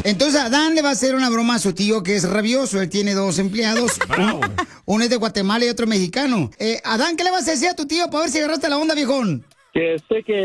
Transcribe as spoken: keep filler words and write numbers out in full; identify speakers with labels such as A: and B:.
A: Entonces Adán le va a hacer una broma a su tío que es rabioso. Él tiene dos empleados. Uno, uno es de Guatemala y otro mexicano. Eh, Adán, ¿qué le vas a decir a tu tío para ver si agarraste la onda, viejón?
B: Que sé que